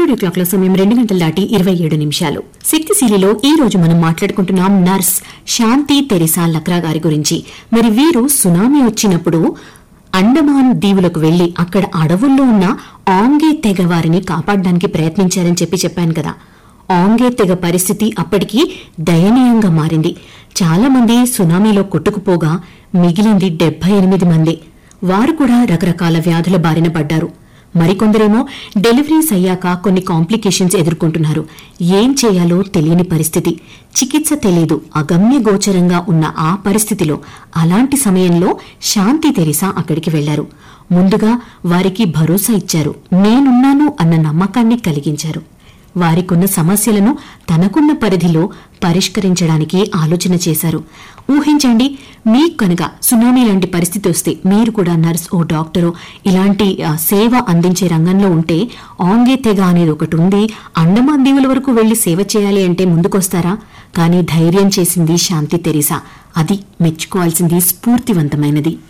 Studio clock లో సమయం 2:27 శక్తిశీలిలో ఈ రోజు మనం మాట్లాడుకుంటున్నాం నర్స్ శాంతి తెరిసా లక్రా గారి గురించి. మరి వీరు సునామీ వచ్చినప్పుడు అండమాన్ దీవులకు వెళ్లి అక్కడ అడవుల్లో ఉన్న ఆంగే తెగ వారిని కాపాడడానికి ప్రయత్నించారని చెప్పాను కదా. ఆంగే తెగ పరిస్థితి అప్పటికి దయనీయంగా మారింది. చాలా మంది సునామీలో కొట్టుకుపోగా మిగిలింది 78 మంది. వారు కూడా రకరకాల వ్యాధుల బారిన పడ్డారు. మరికొందరేమో డెలివరీస్ అయ్యాక కొన్ని కాంప్లికేషన్స్ ఎదుర్కొంటున్నారు. ఏం చేయాలో తెలియని పరిస్థితి, చికిత్స తెలియదు, అగమ్య గోచరంగా ఉన్న ఆ పరిస్థితిలో అలాంటి సమయంలో శాంతి తెరిసా అక్కడికి వెళ్లారు. ముందుగా వారికి భరోసా ఇచ్చారు, నేనున్నాను అన్న నమ్మకాన్ని కలిగించారు. వారికున్న సమస్యలను తనకున్న పరిధిలో పరిష్కరించడానికి ఆలోచన చేశారు. ఊహించండి, మీకు కనుక సునామీ లాంటి పరిస్థితి వస్తే మీరు కూడా నర్స్ ఓ డాక్టరో ఇలాంటి సేవ అందించే రంగంలో ఉంటే ఆంగే తెగ అనేది ఒకటి ఉంది, అండమాన్ దీవుల వరకు వెళ్లి సేవ చేయాలి అంటే ముందుకొస్తారా? కానీ ధైర్యం చేసింది శాంతి తెరిసా. అది మెచ్చుకోవాల్సింది, స్ఫూర్తివంతమైనది.